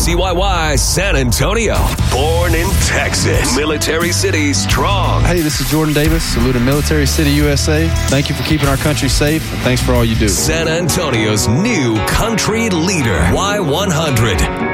WCYY San Antonio. Born in Texas. Military City strong. Hey, this is Jordan Davis, saluting Military City, USA. Thank you for keeping our country safe, and thanks for all you do. San Antonio's new country leader, Y100.